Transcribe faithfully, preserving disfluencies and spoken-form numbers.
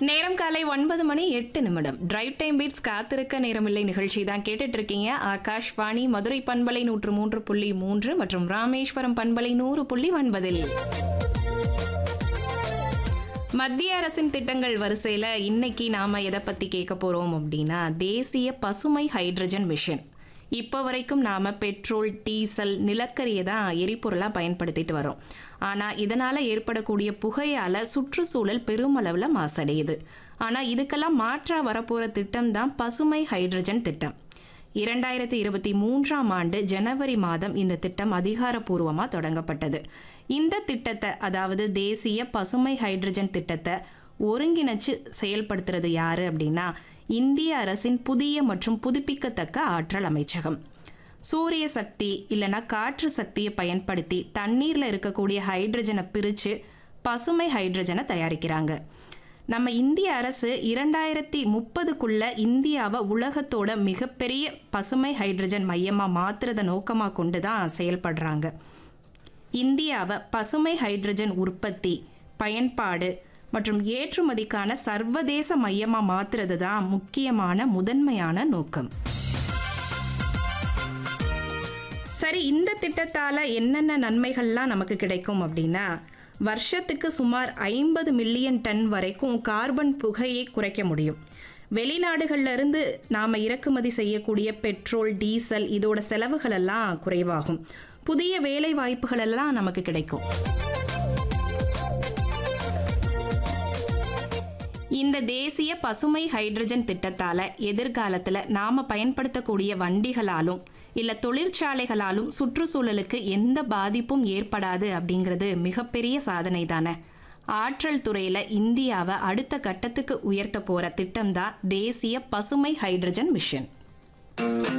நேரம் காலை ஒன்பது மணி எட்டு நிமிடம். டிரைவ் டைம் பீட்ஸ் காத்திருக்க நேரமில்லை நிகழ்ச்சி தான் கேட்டுட்டு இருக்கீங்க. ஆகாஷ்வாணி மதுரை பண்பலை நூற்று மூன்று புள்ளி மூன்று மற்றும் ராமேஸ்வரம் பண்பலை நூறு புள்ளி ஒன்பதில் மத்திய அரசின் திட்டங்கள் வரிசையில இன்னைக்கு நாம எதை பத்தி கேட்க போறோம் அப்படின்னா, தேசிய பசுமை ஹைட்ரஜன் மிஷன். இப்போ வரைக்கும் நாம பெட்ரோல், டீசல், நிலக்கரியை தான் எரிபொருளா பயன்படுத்திட்டு வரோம். ஆனா இதனால ஏற்படக்கூடிய புகையால சுற்றுச்சூழல் பெருமளவுல மாசடையுது. ஆனா இதுக்கெல்லாம் மாற்றா வரப்போற திட்டம் தான் பசுமை ஹைட்ரஜன் திட்டம். இரண்டாயிரத்தி இருபத்தி மூன்றாம் ஆண்டு ஜனவரி மாதம் இந்த திட்டம் அதிகாரப்பூர்வமா தொடங்கப்பட்டது. இந்த திட்டத்தை, அதாவது தேசிய பசுமை ஹைட்ரஜன் திட்டத்தை ஒருங்கிணைச்சு செயல்படுத்துறது யாரு அப்படின்னா, இந்திய அரசின் புதிய மற்றும் புதுப்பிக்கத்தக்க ஆற்றல் அமைச்சகம். சூரிய சக்தி இல்லைன்னா காற்று சக்தியை பயன்படுத்தி தண்ணீர்ல இருக்கக்கூடிய ஹைட்ரஜனை பிரிச்சு பசுமை ஹைட்ரஜனை தயாரிக்கிறாங்க. நம்ம இந்திய அரசு இரண்டாயிரத்தி முப்பதுக்குள்ள இந்தியாவை உலகத்தோட மிகப்பெரிய பசுமை ஹைட்ரஜன் மையமா மாத்துறத நோக்கமா கொண்டு தான் செயல்படுறாங்க. இந்தியாவை பசுமை ஹைட்ரஜன் உற்பத்தி, பயன்பாடு மற்றும் ஏற்றுமதிக்கான சர்வதேச மையமா மாத்துறது தான் முக்கியமான முதன்மையான நோக்கம். சரி, இந்த திட்டத்தால என்னென்ன நன்மைகள்லாம் நமக்கு கிடைக்கும் அப்படின்னா, வருஷத்துக்கு சுமார் ஐம்பது மில்லியன் டன் வரைக்கும் கார்பன் புகையை குறைக்க முடியும். வெளிநாடுகள்ல இருந்து நாம இறக்குமதி செய்யக்கூடிய பெட்ரோல், டீசல் இதோட செலவுகள் எல்லாம் குறைவாகும். புதிய வேலை வாய்ப்புகள் எல்லாம் நமக்கு கிடைக்கும். இந்த தேசிய பசுமை ஹைட்ரஜன் திட்டத்தால எதிர்காலத்துல நாம பயன்படுத்தக்கூடிய வண்டிகளாலும் இல்ல தொழிற்சாலைகளாலும் சுற்றுச்சூழலுக்கு எந்த பாதிப்பும் ஏற்படாது அப்படிங்கிறது மிகப்பெரிய சாதனை தானே. ஆற்றல் துறையில இந்தியாவை அடுத்த கட்டத்துக்கு உயர்த்த போற திட்டம் தான் தேசிய பசுமை ஹைட்ரஜன் மிஷன்.